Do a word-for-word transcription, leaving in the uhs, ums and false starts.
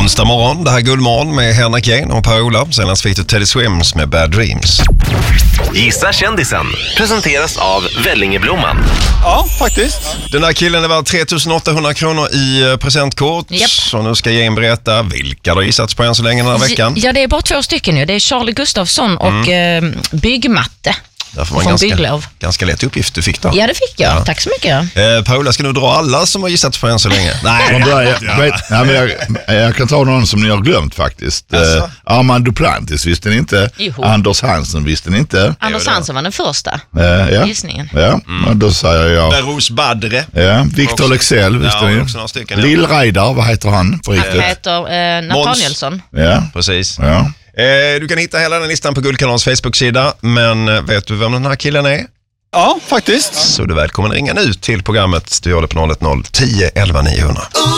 Onsdag morgon, det här är Guldmorgon med Henrik Jane och Per-Ola. Senare fick du Teddy Swims med Bad Dreams. Gissa kändisen presenteras av Vellingeblomman. Ja, faktiskt. Den där killen är värd tre tusen åttahundra kronor i presentkort. Japp. Så nu ska Jane berätta vilka du har gissats på än så länge den här veckan. Ja, det är bara två stycken nu. Det är Charlie Gustafsson och Mm. eh, Byggmatte. Därför var en från ganska, Bygglov. ganska lätt uppgift du fick då. Ja, det fick jag. Ja. Tack så mycket. Eh, Paula, ska nu dra alla som har gissats på än så länge? Man börjar, vet, ja, men jag, jag kan ta någon som ni har glömt faktiskt. Alltså? Eh, Armand Duplantis visste ni inte. Joho. Anders Hansen visste ni inte. Anders Hansen var den första Eh, ja. gissningen. Ja, och då säger jag... Beros Badre. Ja, Victor Lexell visste Ja, ni. också några stycken, ja. Lill Reidar, vad heter han på Han riktigt? heter eh, Nathanielsson. Ja, Precis. ja. Eh, du kan hitta hela den listan på Guldkanalens Facebook-sida. Men eh, vet du vem den här killen är? Ja, faktiskt. Så du är välkommen ringa nu till programmet. Du gör det på noll ett noll tio elva niohundra.